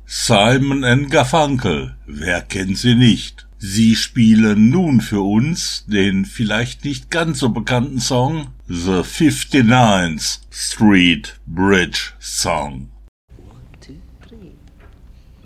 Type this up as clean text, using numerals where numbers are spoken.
Simon & Garfunkel, wer kennt sie nicht? Sie spielen nun für uns den vielleicht nicht ganz so bekannten Song The 59th Street Bridge Song.